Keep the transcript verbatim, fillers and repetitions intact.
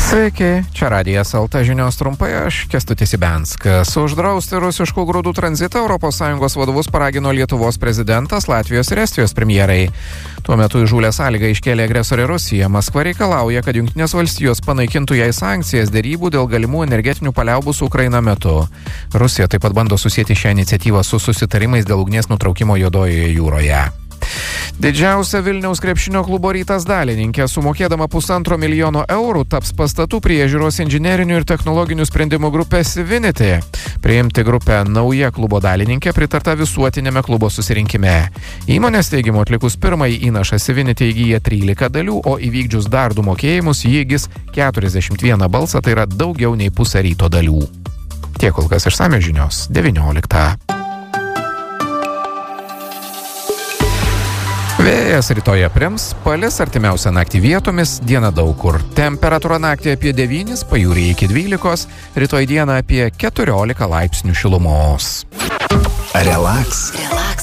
Sveiki, čia Radijas L T žinios trumpai, aš Kęstutis Ibenskas. Uždrausti rusiškų grūdų tranzitą Europos Sąjungos vadovus paragino Lietuvos prezidentas, Latvijos ir Estijos premjerai. Tuo metu įžūlę sąlygą iškėlė agresorė Rusija. Maskva reikalauja, kad Jungtinės valstijos panaikintų jai sankcijas dėrybų dėl galimų energetinių paliaubų su Ukraina metu. Rusija taip pat bando susieti šią iniciatyvą su susitarimais dėl ugnies nutraukimo Juodojoje jūroje. Didžiausia Vilniaus krepšinio klubo Rytas dalininkė, sumokėdama pusantro milijono eurų, taps pastatų priežiūros inžinerinių ir technologinių sprendimų grupė Civinity. Priimti grupę nauja klubo dalininkė pritarta visuotinėme klubo susirinkime. Įmonės teigimu atlikus pirmąjį įnašą Civinity įgyja trylika dalių, o įvykdžius dar du mokėjimus jį įgis keturiasdešimt vieną balsą, tai yra daugiau nei pusę Ryto dalių. Tiek kol kas išsamios žinios devynioliktą. Vėjas rytoje prims, palis artimiausią naktį vietomis, dieną daug kur. Temperatūra naktį apie devynis, pajūryje iki dvylikos, rytoj dieną apie keturiolika laipsnių šilumos. Relaks. Relaks.